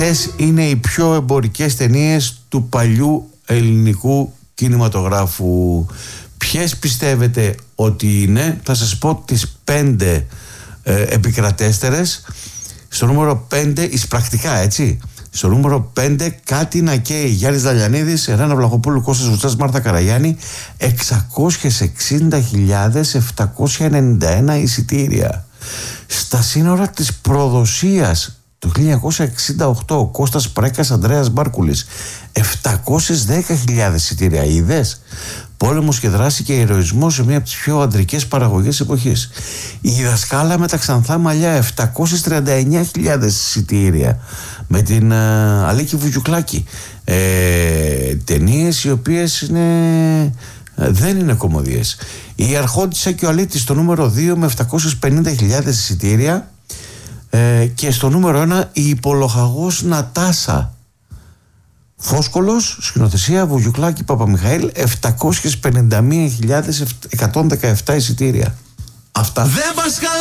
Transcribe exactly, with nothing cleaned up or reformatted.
Ποιες είναι οι πιο εμπορικές ταινίες του παλιού ελληνικού κινηματογράφου? Ποιες πιστεύετε ότι είναι? Θα σας πω τις πέντε ε, επικρατέστερες. Στο νούμερο πέντε, εισπρακτικά έτσι. Στο νούμερο πέντε, κάτι να καίει. Γιάννης Δαλιανίδης, Ελένα Βλαχοπούλου, Κώστας Βουτσάς, Μάρθα Καραγιάννη. εξακόσιες εξήντα χιλιάδες επτακόσια ενενήντα ένα εισιτήρια. Στα σύνορα της προδοσίας το χίλια εννιακόσια εξήντα οκτώ, Κώστας Πρέκας, Ανδρέας Μπάρκουλης. επτακόσιες δέκα χιλιάδες εισιτήρια. Είδες? Πόλεμος και δράση και ηρωισμός σε μία από τις πιο αντρικές παραγωγές εποχής. Η δασκάλα με τα ξανθά μαλλιά, επτακόσιες τριάντα εννέα χιλιάδες εισιτήρια, με την uh, Αλίκη Βουγιουκλάκη. Ε, ταινίες οι οποίες είναι, δεν είναι κωμωδίες. Η Αρχόντισσα και ο Αλήτης στο νούμερο δύο με επτακόσιες πενήντα χιλιάδες εισιτήρια. Ε, και στο νούμερο ένα η Υπολοχαγός Νατάσα. Φόσκολος, σκηνοθεσία Βουγιουκλάκη Παπαμιχαήλ, επτακόσιες πενήντα μία χιλιάδες εκατόν δεκαεπτά εισιτήρια. Αυτά.